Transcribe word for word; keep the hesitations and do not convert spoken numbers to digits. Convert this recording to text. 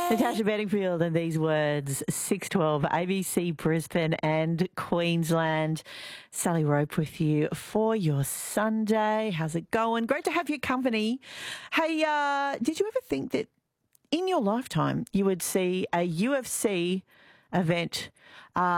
Natasha Bedingfield and these words, six twelve, A B C Brisbane and Queensland. Sally Rope with you for your Sunday. How's it going? Great to have your company. Hey, uh, did you ever think that in your lifetime you would see a U F C event uh,